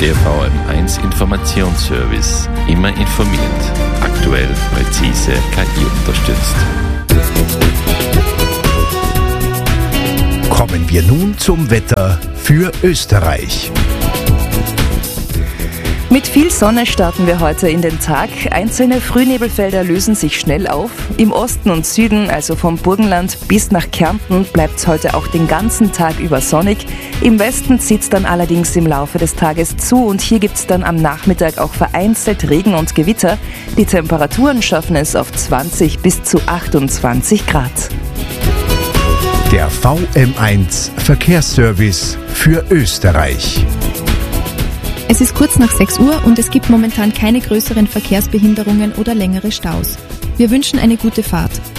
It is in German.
Der VM1 Informationsservice. Immer informiert. Aktuell, präzise, KI unterstützt. Kommen wir nun zum Wetter für Österreich. Mit viel Sonne starten wir heute in den Tag. Einzelne Frühnebelfelder lösen sich schnell auf. Im Osten und Süden, also vom Burgenland bis nach Kärnten, bleibt es heute auch den ganzen Tag über sonnig. Im Westen zieht es dann allerdings im Laufe des Tages zu und hier gibt es dann am Nachmittag auch vereinzelt Regen und Gewitter. Die Temperaturen schaffen es auf 20 bis zu 28 Grad. Der VM1 Verkehrsservice für Österreich. Es ist kurz nach 6 Uhr und es gibt momentan keine größeren Verkehrsbehinderungen oder längere Staus. Wir wünschen eine gute Fahrt.